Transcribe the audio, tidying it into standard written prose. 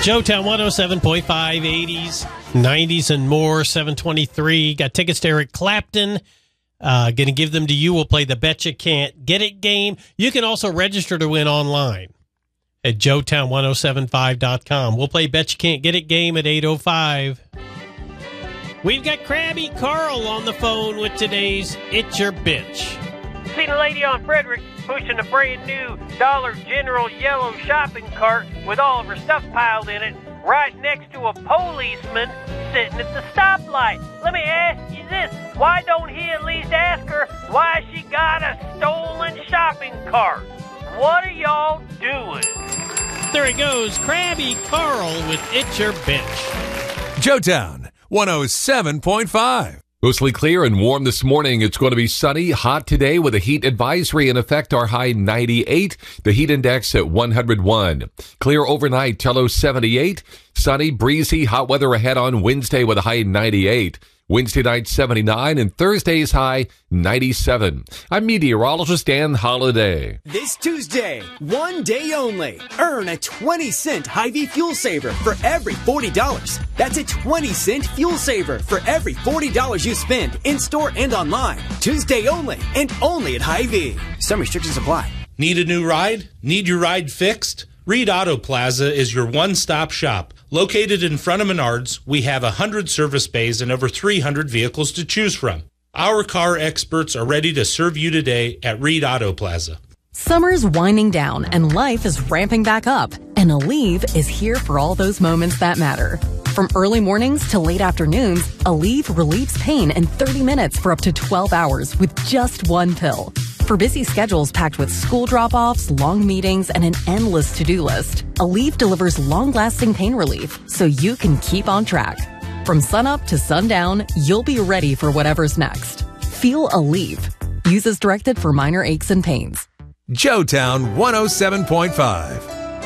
Joetown 107.5, 80s, 90s, and more, 723. Got tickets to Eric Clapton. Going to give them to you. We'll play the Bet You Can't Get It game. You can also register to win online at joetown1075.com. We'll play Bet You Can't Get It game at 8:05. We've got Krabby Carl on the phone with today's It's Your Bitch. Seen a lady on Frederick pushing a brand new Dollar General yellow shopping cart with all of her stuff piled in it right next to a policeman sitting at the stoplight. Let me ask you this. Why don't he at least ask her why she got a stolen shopping cart? What are y'all doing? There he goes, Krabby Carl with It's Your Bitch. Joetown 107.5. Mostly clear and warm this morning. It's going to be sunny, hot today with a heat advisory in effect. Our high 98, the heat index at 101. Clear overnight, Tello 78. Sunny, breezy, hot weather ahead on Wednesday with a high 98. Wednesday night 79 and Thursday's high 97. I'm meteorologist Dan Holliday. This Tuesday, one day only, earn a 20-cent Hy-Vee fuel saver for every $40. That's a 20-cent fuel saver for every $40 you spend in-store and online. Tuesday only and only at Hy-Vee. Some restrictions apply. Need a new ride? Need your ride fixed? Reed Auto Plaza is your one-stop shop. Located in front of Menards, we have 100 service bays and over 300 vehicles to choose from. Our car experts are ready to serve you today at Reed Auto Plaza. Summer's winding down and life is ramping back up. And Aleve is here for all those moments that matter. From early mornings to late afternoons, Aleve relieves pain in 30 minutes for up to 12 hours with just one pill. For busy schedules packed with school drop-offs, long meetings, and an endless to-do list, Aleve delivers long-lasting pain relief so you can keep on track. From sunup to sundown, you'll be ready for whatever's next. Feel Aleve. Use as directed for minor aches and pains. Joetown 107.5.